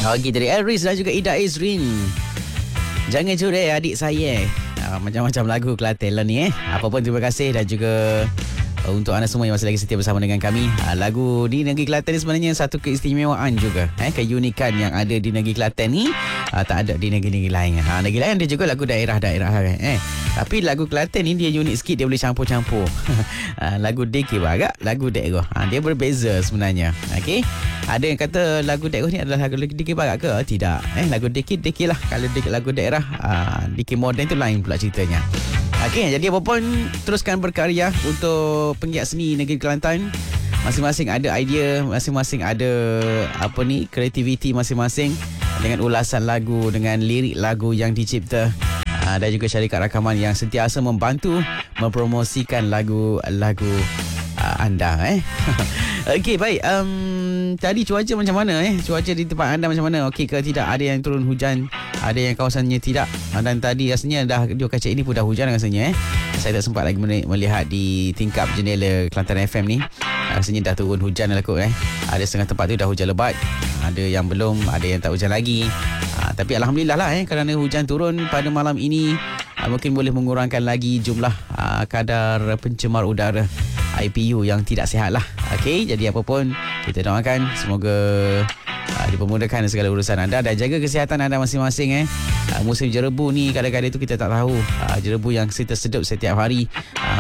Okey, dari Elris dan juga Ida Izrin. Jangan curi adik saya. Macam-macam lagu Kelantan lah ni. Apa pun terima kasih dan juga untuk anda semua yang masih lagi setia bersama dengan kami. Lagu di Negeri Kelantan ni sebenarnya satu keistimewaan juga. Keunikan yang ada di Negeri Kelantan ni tak ada di negeri-negeri lain. Negeri lain ada juga lagu daerah-daerah kan. Tapi lagu Kelantan ni dia unik sikit, dia boleh campur-campur. Lagu Dek agak lagu daerah. Dia berbeza sebenarnya. Okey. Ada yang kata lagu daerah ni adalah lagu Dek barat ke? Tidak. Lagu Dek lah. Kalau lagu daerah Dek moden tu lain pula ceritanya. Okey, jadi apa pun teruskan berkarya untuk penggiat seni negeri Kelantan. Masing-masing ada idea, masing-masing ada kreativiti masing-masing dengan ulasan lagu, dengan lirik lagu yang dicipta. Dan juga syarikat rakaman yang sentiasa membantu mempromosikan lagu-lagu anda. Okey, baik. Tadi cuaca macam mana? Cuaca di tempat anda macam mana? Okey ke tidak? Ada yang turun hujan, ada yang kawasannya tidak. Dan tadi rasanya dah di kaca ini pun dah hujan rasanya. Saya tak sempat lagi melihat di tingkap jendela Kelantan FM ni. Rasanya dah turun hujan lah kot. Ada setengah tempat tu dah hujan lebat, ada yang belum, ada yang tak hujan lagi. Tapi Alhamdulillah lah kerana hujan turun pada malam ini, mungkin boleh mengurangkan lagi jumlah kadar pencemar udara IPU yang tidak sihat lah. Okey, jadi apa pun kita doakan semoga dipermudahkan segala urusan anda dan jaga kesihatan anda masing-masing. Musim jerebu ni kadang-kadang tu kita tak tahu. Jerebu yang kita sedut setiap hari,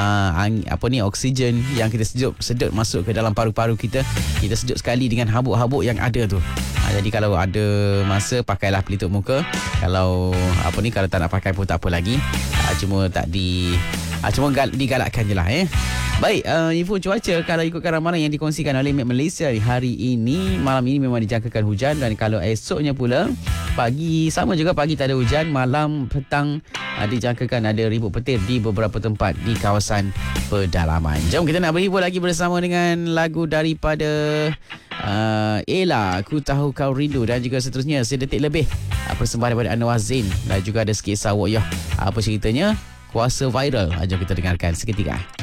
oksigen yang kita sedut masuk ke dalam paru-paru kita, kita sedut sekali dengan habuk-habuk yang ada tu. Jadi kalau ada masa, pakailah pelitup muka. Kalau kalau tak nak pakai pun tak apa lagi. Cuma digalakkan je lah. Baik, info cuaca kalau ikutkan ramalan yang dikongsikan oleh Met Malaysia hari ini, malam ini memang dijangkakan hujan, dan kalau esoknya pula pagi sama juga, pagi tak ada hujan, malam petang dijangkakan ada ribut petir di beberapa tempat di kawasan pedalaman. Jom kita nak berhibur lagi bersama dengan lagu daripada Ella, Ku Tahu Kau Rindu, dan juga seterusnya sedetik lebih persembahan daripada Anwar Zain, dan juga ada sikit sawak ya. Apa ceritanya? Kuasa viral. Jom kita dengarkan seketika.